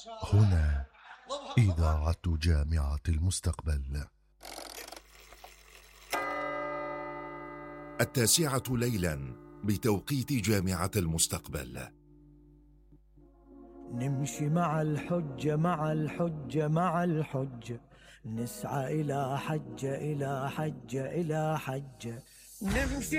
هنا إذاعة جامعة المستقبل. 9 ليلا بتوقيت جامعة المستقبل. نمشي مع الحجة مع الحجة مع الحجة، نسعى إلى حجة إلى حجة إلى حجة، نمشي